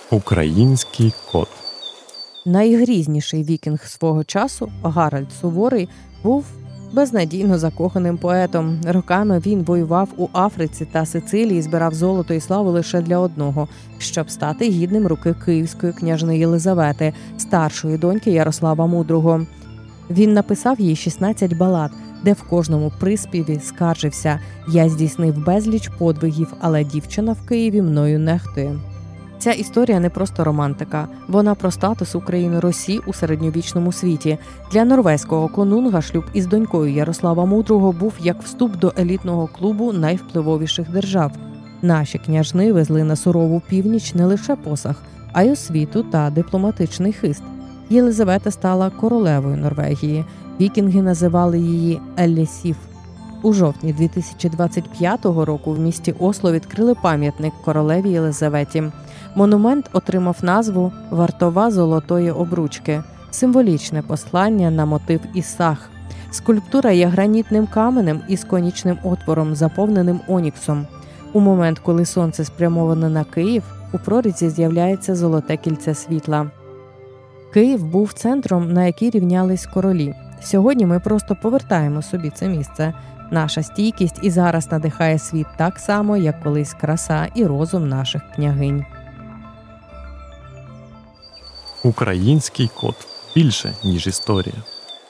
Український кот. Найгрізніший вікінг свого часу, Гаральд Суворий, був безнадійно закоханим поетом. Роками він воював у Африці та Сицилії, збирав золото і славу лише для одного – щоб стати гідним руки київської княжни Єлизавети, старшої доньки Ярослава Мудрого. Він написав їй 16 балад, де в кожному приспіві скаржився «Я здійснив безліч подвигів, але дівчина в Києві мною нехтує». Ця історія не просто романтика, вона про статус України-Росії у середньовічному світі. Для норвезького конунга шлюб із донькою Ярослава Мудрого був як вступ до елітного клубу найвпливовіших держав. Наші княжни везли на сурову північ не лише посаг, а й освіту та дипломатичний хист. Єлизавета стала королевою Норвегії. Вікінги називали її Еллісів. У жовтні 2025 року в місті Осло відкрили пам'ятник королеві Єлизаветі. Монумент отримав назву «Вартова золотої обручки» – символічне послання на мотив Ісах. Скульптура є гранітним каменем із конічним отвором, заповненим оніксом. У момент, коли сонце спрямоване на Київ, у прорізі з'являється золоте кільце світла. Київ був центром, на який рівнялись королі. Сьогодні ми просто повертаємо собі це місце. Наша стійкість і зараз надихає світ так само, як колись краса і розум наших княгинь. Український кот. Більше, ніж історія.